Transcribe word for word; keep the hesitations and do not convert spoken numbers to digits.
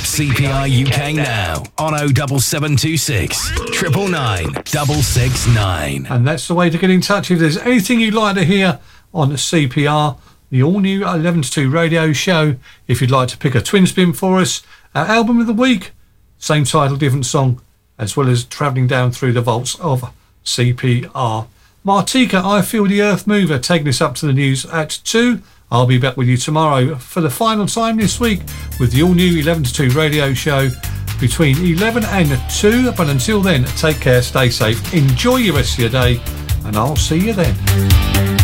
C P R U K now on oh double seven two six, triple nine, double six nine. And that's the way to get in touch if there's anything you'd like to hear on the C P R, the all-new eleven to two radio show. If you'd like to pick a twin spin for us, our album of the week, same title, different song, as well as travelling down through the vaults of C P R. Martika, I Feel the Earth Mover, taking us up to the news at two. I'll be back with you tomorrow for the final time this week with the all-new eleven to two radio show between eleven and two. But until then, take care, stay safe, enjoy your rest of your day, and I'll see you then.